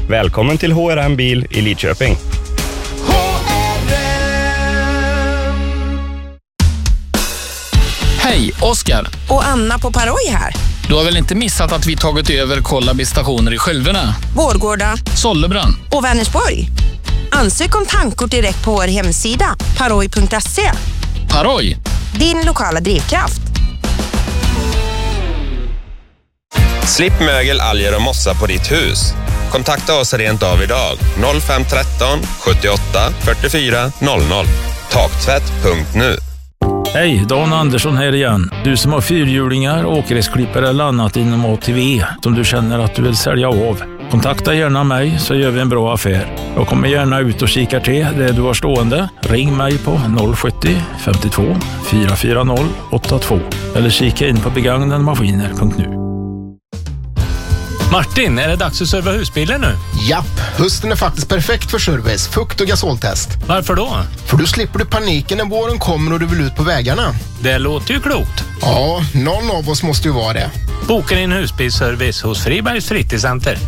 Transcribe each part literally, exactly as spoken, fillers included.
Välkommen till H R M Bil i Lidköping. Hej, Oskar. Och Anna på Paroj här. Du har väl inte missat att vi tagit över Kollabi-stationer i Skölvena, Vårgårda Sollebrand och Vänersborg. Ansök om tankkort direkt på vår hemsida paroj punkt se. Paroj, Din lokala drivkraft. Slipp mögel, alger och mossa på ditt hus. Kontakta oss rent av idag. noll fem ett tre sjuttioåtta fyrtiofyra noll noll. Taktvätt punkt nu. Hej, Dan Andersson här igen. Du som har fyrhjulingar, åkgräsklippare eller annat inom A T V som du känner att du vill sälja av. Kontakta gärna mig så gör vi en bra affär. Jag kommer gärna ut och kika till det du har stående. Ring mig på noll sjuttio femtiotvå fyra fyra noll åtta två eller kika in på begagnademaskiner punkt nu. Martin, är det dags att serva husbilen nu? Japp, hösten är faktiskt perfekt för service, fukt och gasoltest. Varför då? För då slipper du paniken när våren kommer och du vill ut på vägarna. Det låter ju klokt. Ja, någon av oss måste ju vara det. Boka din husbilsservice hos Fribergs fritidscenter.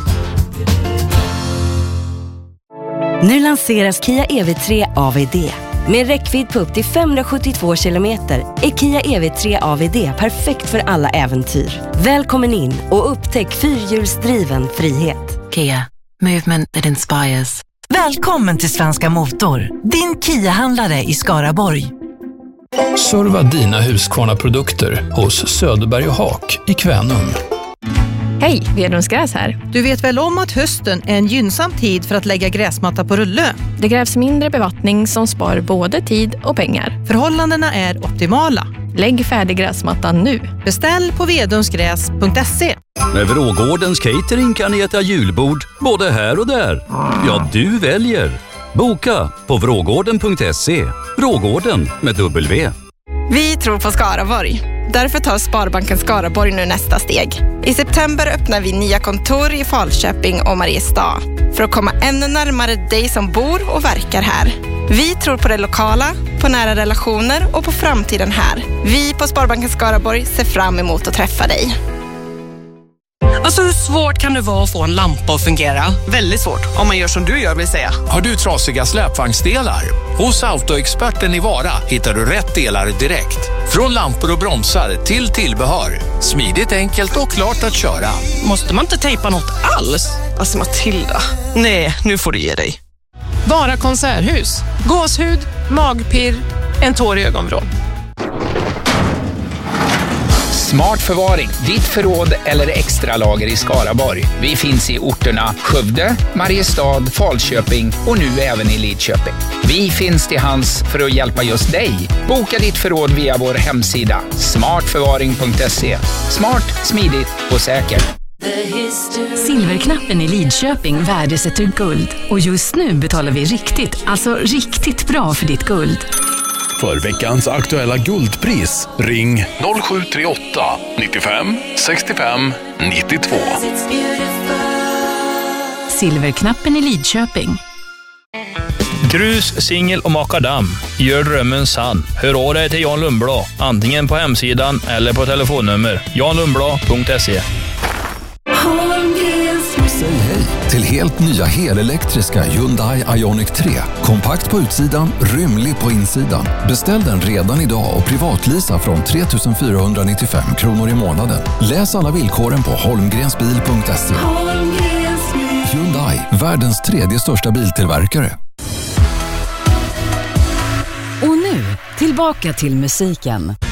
Nu lanseras Kia E V tre A V D. Med räckvidd på upp till femhundrasjuttiotvå kilometer är Kia E V tre A V D perfekt för alla äventyr. Välkommen in och upptäck fyrhjulsdriven frihet. Kia, movement that inspires. Välkommen till Svenska Motor, din Kia-handlare i Skaraborg. Serva dina Husqvarna-produkter hos Söderberg och Haak i Kvänum. Hej, Vedrums gräs här. Du vet väl om att hösten är en gynnsam tid för att lägga gräsmatta på rulle? Det krävs mindre bevattning som spar både tid och pengar. Förhållandena är optimala. Lägg färdig gräsmattan nu. Beställ på vedrumsgräs punkt se. Med Vrågårdens catering kan ni äta julbord både här och där. Ja, du väljer. Boka på vrågården punkt se. Vrågården med W. Vi tror på Skaraborg. Därför tar Sparbanken Skaraborg nu nästa steg. I september öppnar vi nya kontor i Falköping och Mariestad för att komma ännu närmare dig som bor och verkar här. Vi tror på det lokala, på nära relationer och på framtiden här. Vi på Sparbanken Skaraborg ser fram emot att träffa dig. Alltså hur svårt kan det vara att få en lampa att fungera? Väldigt svårt, om man gör som du gör vill säga. Har du trasiga släpvagnsdelar? Hos Autoexperten i Vara hittar du rätt delar direkt. Från lampor och bromsar till tillbehör. Smidigt, enkelt och klart att köra. Måste man inte tejpa något alls? Alltså Matilda, nej, nu får du ge dig. Vara konserthus. Gåshud, magpirr, en tår i ögonvrån. Smart förvaring, ditt förråd eller extra lager i Skaraborg. Vi finns i orterna Skövde, Mariestad, Falköping och nu även i Lidköping. Vi finns till hands för att hjälpa just dig. Boka ditt förråd via vår hemsida smart förvaring punkt se. Smart, smidigt och säkert. Silverknappen i Lidköping värdesätter guld. Och just nu betalar vi riktigt, alltså riktigt bra för ditt guld. För veckans aktuella guldpris, ring noll sju tre åtta nittiofem sextiofem nittiotvå. Silverknappen i Lidköping. Grus, singel och makadam. Gör drömmen sann. Hör av dig till Jan Lundblad, antingen på hemsidan eller på telefonnummer jan lundblad punkt se. Säg hej till helt nya helelektriska Hyundai Ioniq tre. Kompakt på utsidan, rymlig på insidan. Beställ den redan idag och privatlisa från tre tusen fyrahundranittiofem kronor i månaden. Läs alla villkoren på holmgrensbil punkt se. Hyundai, världens tredje största biltillverkare. Och nu, tillbaka till musiken.